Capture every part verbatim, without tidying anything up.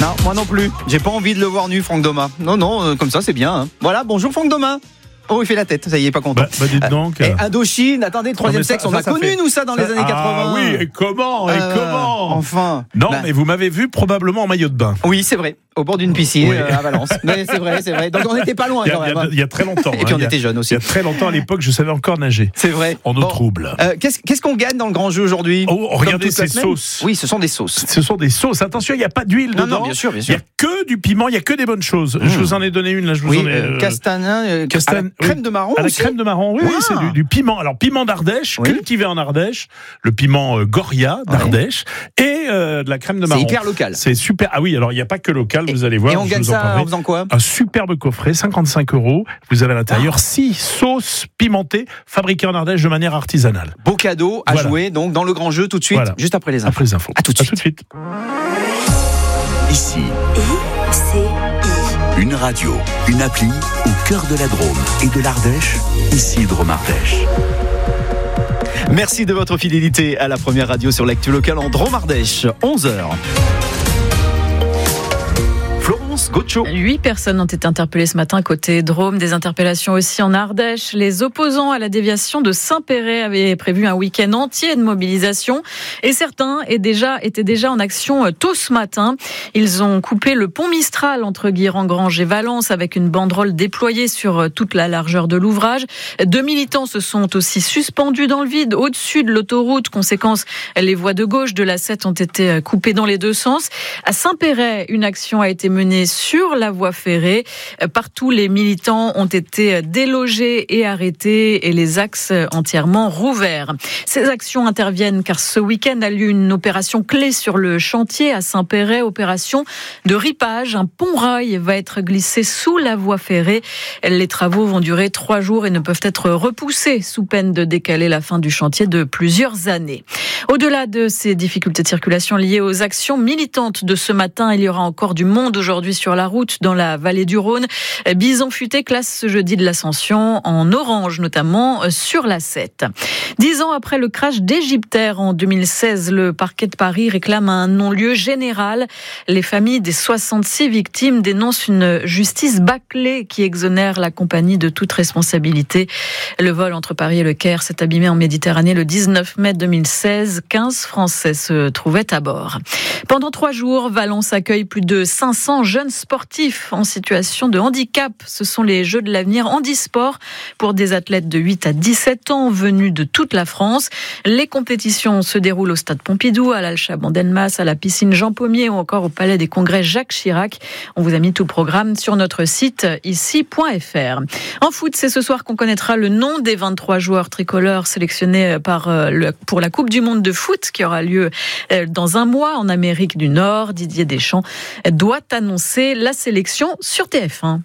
Non, moi non plus. J'ai pas envie de le voir nu, Franck Domain. Non, non, euh, comme ça, c'est bien. Hein. Voilà, bonjour Franck Domain. Oh, il fait la tête, ça y est, pas content. Bah, bah dites donc. Euh, et Indochine, attendez, troisième ça, sexe, on ça, a ça connu fait... nous ça dans ça... les années ah, quatre-vingts. Oui, et comment, et euh, comment Enfin. Non, bah... mais vous m'avez vu probablement en maillot de bain. Oui, c'est vrai, au bord d'une piscine oui. euh, à Valence. Mais c'est vrai, c'est vrai. Donc on n'était pas loin il y a, quand même. Il y, y a très longtemps. Et puis hein, on était jeunes aussi. Il y a très longtemps, à l'époque, je savais encore nager. C'est vrai. En eau bon. trouble. Euh, qu'est-ce, qu'est-ce qu'on gagne dans le grand jeu aujourd'hui? Oh, regardez ces sauces. Oui, ce sont des sauces. Ce sont des sauces. Attention, il n'y a pas d'huile non, dedans. Non, bien sûr, bien sûr. Il n'y a que du piment, il n'y a que des bonnes choses. Mmh. Je vous en ai donné une, là, je vous oui, en ai. Euh, castanin, euh, Castan... à la crème oui. de marron. À la aussi crème de marron, oui, wow. oui, c'est du, du piment. Alors, piment d'Ardèche, oui. cultivé en Ardèche, le piment euh, Goria d'Ardèche, ouais. et euh, de la crème de marron. C'est hyper local. C'est super. Ah oui, alors il n'y a pas que local, et, vous allez voir. Et on gagne ça en faisant quoi? Un superbe coffret, cinquante-cinq euros. Vous avez à l'intérieur six ah. sauces pimentées, fabriquées en Ardèche de manière artisanale. Beau cadeau à voilà. jouer donc dans le grand jeu tout de suite, voilà. juste après les infos. Après les infos. À tout de suite. À tout de suite. Ici, I C I. Une radio, une appli au cœur de la Drôme et de l'Ardèche, ici Drôme Ardèche. Merci de votre fidélité à la première radio sur l'actu locale en Drôme Ardèche, onze heures. Florence Gaucho. Huit personnes ont été interpellées ce matin côté Drôme. Des interpellations aussi en Ardèche. Les opposants à la déviation de Saint-Péret avaient prévu un week-end entier de mobilisation. Et certains étaient déjà, étaient déjà en action tôt ce matin. Ils ont coupé le pont Mistral entre Guirengrange et Valence avec une banderole déployée sur toute la largeur de l'ouvrage. Deux militants se sont aussi suspendus dans le vide au-dessus de l'autoroute. Conséquence, les voies de gauche de l'A sept ont été coupées dans les deux sens. À Saint-Péret, une action a été menée sur la voie ferrée. Partout, les militants ont été délogés et arrêtés et les axes entièrement rouverts. Ces actions interviennent car ce week-end a lieu une opération clé sur le chantier à Saint-Péret, opération de ripage. Un pont-rail va être glissé sous la voie ferrée. Les travaux vont durer trois jours et ne peuvent être repoussés sous peine de décaler la fin du chantier de plusieurs années. Au-delà de ces difficultés de circulation liées aux actions militantes de ce matin, il y aura encore du monde aujourd'hui sur la route dans la vallée du Rhône. Bison Futé classe ce jeudi de l'Ascension en orange, notamment sur l'A sept. Dix ans après le crash d'Égyptaire en deux mille seize, le parquet de Paris réclame un non-lieu général. Les familles des soixante-six victimes dénoncent une justice bâclée qui exonère la compagnie de toute responsabilité. Le vol entre Paris et le Caire s'est abîmé en Méditerranée le dix-neuf mai deux mille seize. quinze Français se trouvaient à bord. Pendant trois jours, Valence accueille plus de cinq cents jeunes sportifs en situation de handicap. Ce sont les Jeux de l'avenir handisport pour des athlètes de huit à dix-sept ans venus de toute la France. Les compétitions se déroulent au stade Pompidou, à l'Alchaband d'Elmas, à la piscine Jean Pommier ou encore au palais des congrès Jacques Chirac. On vous a mis tout le programme sur notre site ici point f r. En foot, c'est ce soir qu'on connaîtra le nom des vingt-trois joueurs tricolores sélectionnés par, le, pour la Coupe du Monde de foot qui aura lieu dans un mois en Amérique du Nord. Didier Deschamps doit annoncer la sélection sur T F un.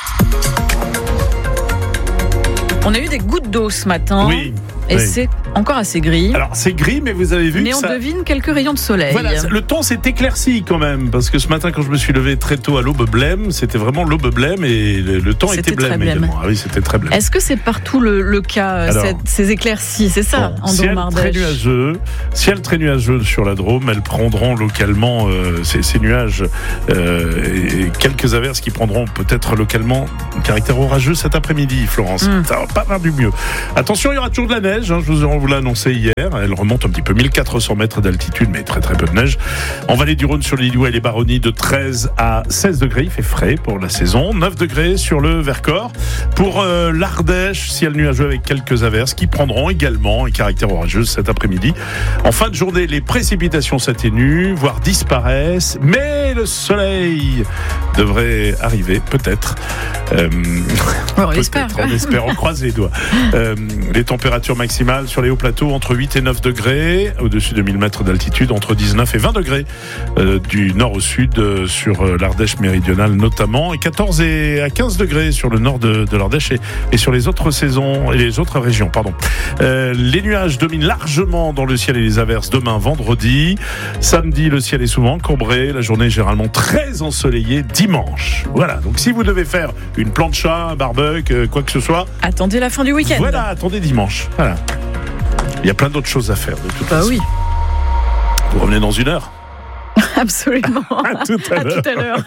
On a eu des gouttes d'eau ce matin. Oui. Et oui. c'est encore assez gris. Alors c'est gris, mais vous avez vu mais que on ça... devine quelques rayons de soleil. Voilà, le temps s'est éclairci quand même, parce que ce matin quand je me suis levé très tôt à l'aube blême, c'était vraiment l'aube blême et le, le temps c'était était blême, blême également. Ah oui, c'était très blême. Est-ce que c'est partout le, le cas, Alors, cette, ces éclaircies, c'est ça, bon, en Drôme Ardèche? Ciel très nuageux, ciel très nuageux sur la Drôme, elles prendront localement euh, ces, ces nuages euh, et quelques averses qui prendront peut-être localement un caractère orageux cet après-midi, Florence. Mm. Ça va pas faire du mieux. Attention, il y aura toujours de la neige, hein, je vous, on vous l'a annoncé hier. Elle remonte un petit peu, mille quatre cents mètres d'altitude, mais très très peu de neige. En vallée du Rhône, sur les Lillois et les Baronnies, de treize à seize degrés. Il fait frais pour la saison. neuf degrés sur le Vercors. Pour euh, l'Ardèche, ciel nuageux avec quelques averses qui prendront également un caractère orageux cet après-midi. En fin de journée, les précipitations s'atténuent, voire disparaissent, mais le soleil devrait arriver, peut-être. Euh, on l'espère. On espère, on croise les doigts. Euh, les températures maximales sur les hauts plateaux entre huit et neuf degrés, au-dessus de mille mètres d'altitude, entre dix-neuf et vingt degrés euh, du nord au sud euh, sur euh, l'Ardèche méridionale notamment, et quatorze à quinze degrés sur le nord de, de l'Ardèche et, et sur les autres saisons et les autres régions. Pardon. Euh, les nuages dominent largement dans le ciel et les averses demain vendredi. Samedi, le ciel est souvent cambré, la journée est généralement très ensoleillée dimanche. Voilà, donc si vous devez faire une plancha, un barbecue, euh, quoi que ce soit, attendez la fin du week-end. Voilà, attendez dimanche. Voilà. Il y a plein d'autres choses à faire de toute bah façon. Oui. Vous revenez dans une heure. Absolument. À tout à, à l'heure. tout à l'heure.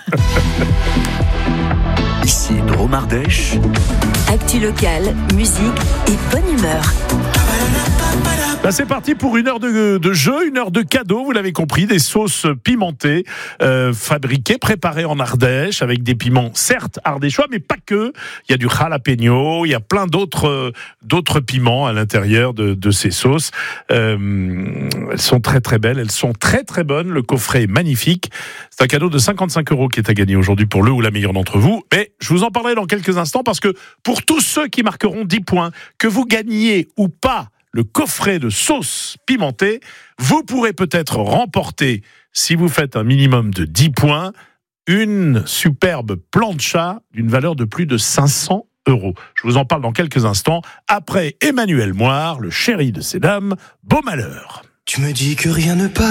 Ici Drôme Ardèche. Actu locale, musique et bonne humeur. Bah c'est parti pour une heure de, de jeu, une heure de cadeau, vous l'avez compris, des sauces pimentées euh, fabriquées, préparées en Ardèche avec des piments certes ardéchois, mais pas que. Il y a du jalapeno, il y a plein d'autres euh, d'autres piments à l'intérieur de, de ces sauces. Euh, elles sont très très belles, elles sont très très bonnes. Le coffret est magnifique. C'est un cadeau de cinquante-cinq euros qui est à gagner aujourd'hui pour le ou la meilleure d'entre vous. Mais je vous en parlerai dans quelques instants parce que pour tous ceux qui marqueront dix points, que vous gagniez ou pas le coffret de sauce pimentée, vous pourrez peut-être remporter, si vous faites un minimum de dix points, une superbe plancha d'une valeur de plus de cinq cents euros. Je vous en parle dans quelques instants, après Emmanuel Moire, le chéri de ces dames, Beau Malheur. Tu me dis que rien ne passe.